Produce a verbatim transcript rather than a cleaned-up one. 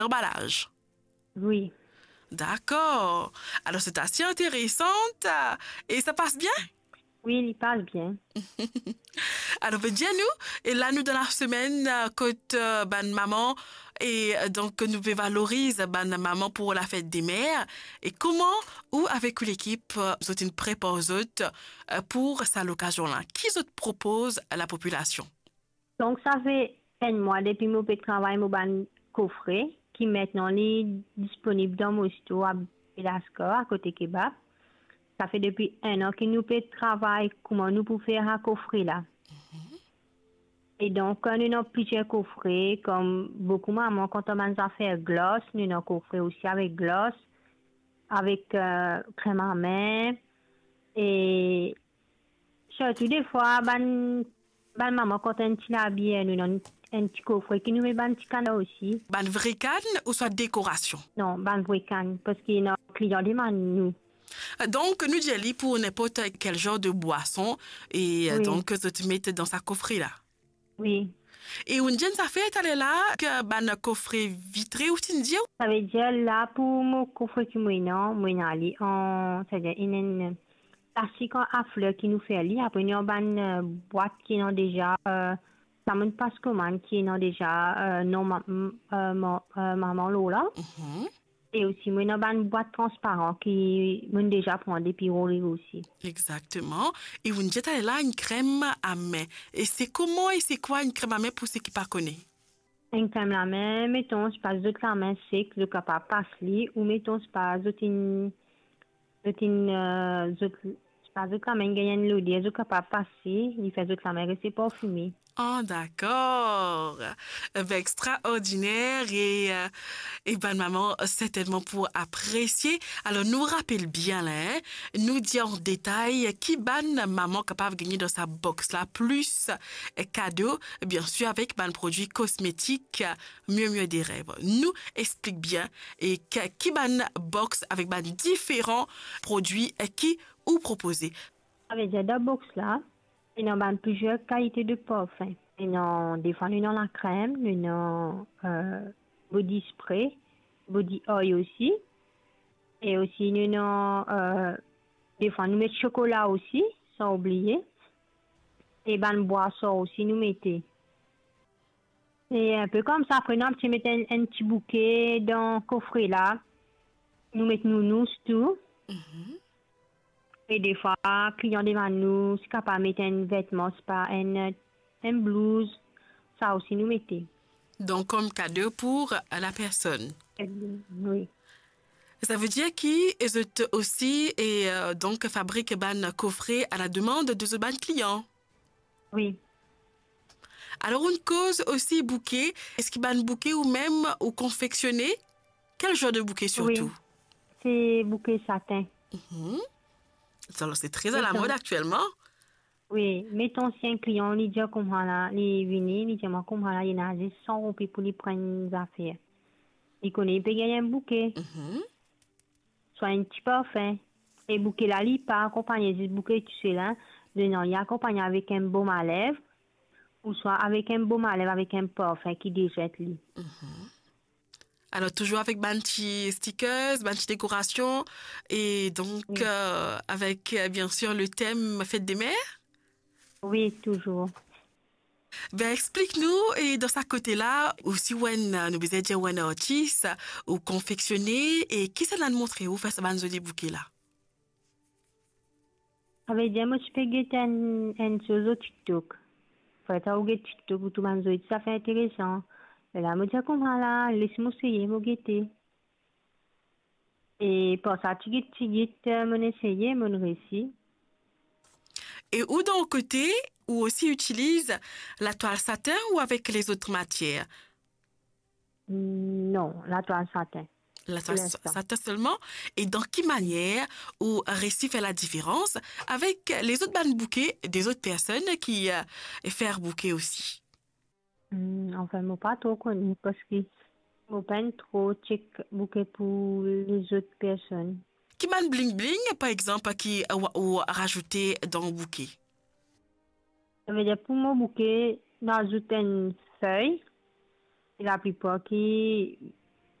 emballage. Oui. D'accord. Alors, c'est assez intéressante euh, et ça passe bien. Oui, il passe bien. Alors, ben, dis-nous, et là, nous, dans la semaine, euh, côté euh, ban maman, et euh, donc, nous valorisons ban maman pour la fête des mères. Et comment, ou avec l'équipe, euh, vous êtes une prépare aux autres euh, pour cette occasion-là? Qui vous propose à la population? Donc, ça fait un mois depuis que je travaille mon ban coffret qui maintenant est disponible dans mon store à Belasco, à côté Kebab. Ça fait depuis un an que nous peut travailler comment nous pouvons faire un coffret là. Et donc, quand nous avons plusieurs coffrets, comme beaucoup de mamans, quand on a fait gloss, nous avons un coffret aussi avec gloss, avec euh, crème à main. Et surtout, des fois, ban, ban maman, quand on est habillé, nous avons un petit coffret qui nous met un petit canard aussi. Ban vrai canne ou soit décoration? Non, ban vrai canne, parce que nos clients demandent nous. Donc, nous disons pour n'importe quel genre de boisson et euh, Oui, donc, vous te mettez dans sa coffret là. oui. Et une jeune ça fait elle est là que ban coffret vitré ou tu dis Ça veut dire là, pour mon coffret qui moi, non, moi, non, en, c'est-à-dire, il y a une plastique à fleurs qui nous fait aller. Après, nous avons une euh, boîte qui est déjà, euh, ça me passe commande qui est déjà, euh, non, ma, euh, ma, euh, maman Lola. Mhm. Et aussi, moi, nous avons une boîte transparente qui, moi, déjà prend des piroles aussi. Exactement. Et une jeune elle est là une crème à main. Et c'est comment et c'est quoi une crème à main pour ceux qui ne connaissent Une crème la main, mettons, c'est pas de la main sec, le capable passer, ou mettons, c'est pas de une, de une, euh, c'est pas de la main gagne l'odeur, le capable passer, il fait de la main rester parfumé. pas? Oh, d'accord. Euh, ben, extraordinaire et, euh, et ben, maman, certainement pour apprécier. Alors, nous rappelle bien, là, hein, nous dit en détail qui ban maman capable de gagner dans sa box là, plus euh, cadeau, bien sûr, avec ban produit cosmétique, euh, mieux, mieux des rêves. Nous explique bien et que- qui ban box avec ban différents produits euh, qui ou proposer. Avec des box là, il y a plusieurs qualités de parfum. Il y a des fois, nous avons la crème, nous avons euh, body spray, body oil aussi. Et aussi, nous avons, euh, des fois, nous mettons chocolat aussi, sans oublier. Et ben, boisson aussi, nous mettons. Et un peu comme ça, après, nous avons mis un, un petit bouquet dans le coffret là. Nous mettons nous, nous, tout. Et des fois, client devant nous, c'est capable de mettre un vêtement, c'est pas un, un blouse. Ça aussi, nous mettons. Donc, comme cadeau pour euh, la personne. Oui. Ça veut dire qu'ils êtes aussi et euh, donc fabriquent ban coffret à la demande de ce ban client. Oui. Alors une cause aussi bouquet, est-ce qu'ils ban bouquet ou même ou confectionné? Quel genre de bouquet surtout? Oui. C'est bouquet satin. Mhm. Alors c'est très à la mode Mettons, actuellement. oui. Mettons ancien client, il dit comme ça, il vient, il dit moi comme ça, il a juste cent roupies pour lui prendre des affaires. Il connaît, il peut gagner un bouquet, Mhm. soit un petit parfum. Et bouquet là, il pas accompagné du bouquet, tu sais là, de non, il est accompagné avec un baume à lèvres, ou soit avec un baume à lèvres avec un parfum qui déjette lui. Alors toujours avec ban petit stickers, ban petit décoration et donc Oui, euh, avec euh, bien sûr le thème fête des mères. oui, toujours. Ben, explique-nous, et dans sa côté-là, aussi, when, euh, nous besoin dire, when artiste, ou confectionner, et qui ça l'a montré, ou faire ça, ban, des bouquets là? Avec des moi, tu peux guetter un, un chose au TikTok. Faut être au TikTok ou tout le monde, ça fait intéressant. Et là, moi, je dis comme ça là, laisse-moi essayer, moi guetter. Et pour ça, tu guettes, tu guettes, euh, mon essayer, mon récit. Et ou d'un côté, ou aussi utilise la toile satin ou avec les autres matières? Non, la toile satin, La pour toile l'instant. satin seulement, et dans quelle manière ou un récit fait la différence avec les autres ban bouquets des autres personnes qui euh, faire bouquet aussi? Hmm, enfin, moi, pas trop connu parce que moi, pas trop check bouquet pour les autres personnes. Qui ban bling bling, par exemple, qui ou, ou rajouter dans le bouquet? Ça veut dire pour mon bouquet, j'ajoute une feuille. Et la plupart qui